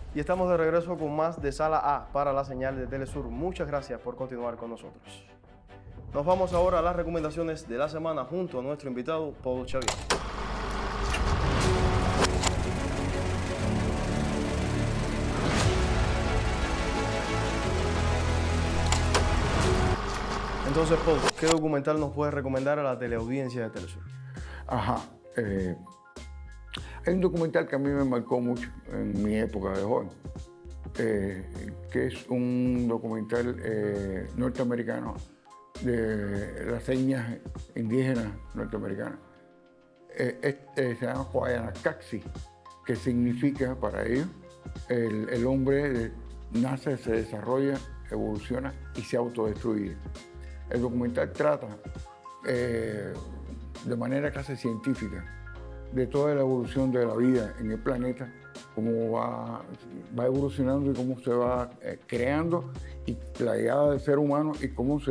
Y estamos de regreso con más de Sala A para la señal de Telesur. Muchas gracias por continuar con nosotros. Nos vamos ahora a las recomendaciones de la semana junto a nuestro invitado, Paul Xavier. Entonces, Paul, ¿qué documental nos puedes recomendar a la teleaudiencia de Telesur? Ajá. Hay un documental que a mí me marcó mucho en mi época de joven, que es un documental norteamericano de las señas indígenas norteamericanas. Se llama Huaynacaxi, que significa para ellos el hombre nace, se desarrolla, evoluciona y se autodestruye. El documental trata de manera casi científica de toda la evolución de la vida en el planeta, cómo va evolucionando y cómo se va creando, y la llegada del ser humano y cómo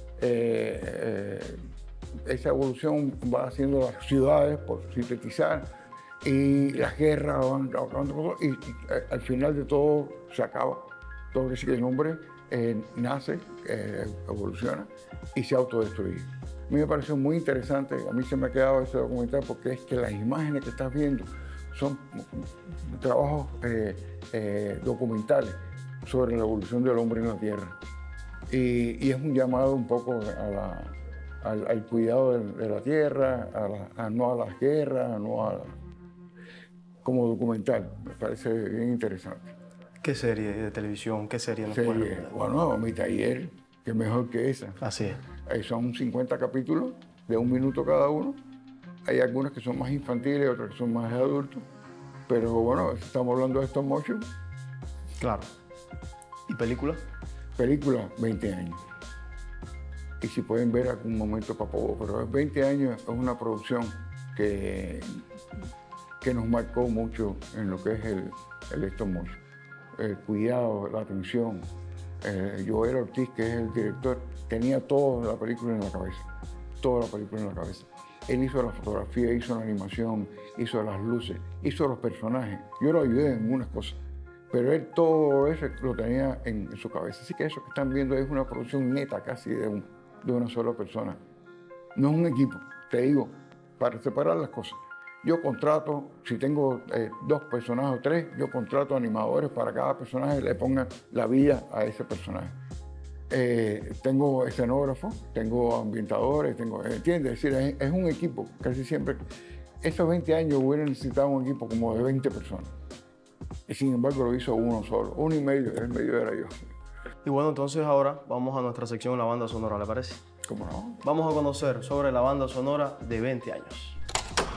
esa evolución va haciendo las ciudades, por sintetizar, y las guerras van acabando, y al final de todo se acaba. Todo es que el hombre nace, evoluciona y se autodestruye. A mí me pareció muy interesante, a mí se me ha quedado ese documental porque es que las imágenes que estás viendo son trabajos documentales sobre la evolución del hombre en la Tierra. Y es un llamado un poco al cuidado de la Tierra, no a las guerras, como documental. Me parece bien interesante. ¿Qué serie de televisión, qué serie nos puedes recomendar? Bueno, Mi Taller, que es mejor que esa. Así es. Son 50 capítulos de 1 minuto cada uno. Hay algunos que son más infantiles, otros que son más de adultos. Pero bueno, estamos hablando de stop motion. Claro. ¿Y película? Película, 20 años. Y si pueden ver algún momento para poco, pero 20 años es una producción que nos marcó mucho en lo que es el stop motion. El cuidado, la atención. Joel Ortiz, que es el director, tenía toda la película en la cabeza. Toda la película en la cabeza. Él hizo la fotografía, hizo la animación, hizo las luces, hizo los personajes. Yo lo ayudé en unas cosas, pero él todo eso lo tenía en su cabeza. Así que eso que están viendo es una producción neta casi de una sola persona. No es un equipo, te digo, para separar las cosas. Yo contrato, si tengo 2 personajes o 3, yo contrato animadores para cada personaje, le pongan la vida a ese personaje. Tengo escenógrafos, tengo ambientadores, ¿entiendes? Es decir, es un equipo, casi siempre. Esos 20 años hubiera necesitado un equipo como de 20 personas. Y sin embargo lo hizo uno solo, 1 y medio, el medio era yo. Y bueno, entonces ahora vamos a nuestra sección La Banda Sonora, ¿le parece? ¿Cómo no? Vamos a conocer sobre la banda sonora de 20 años.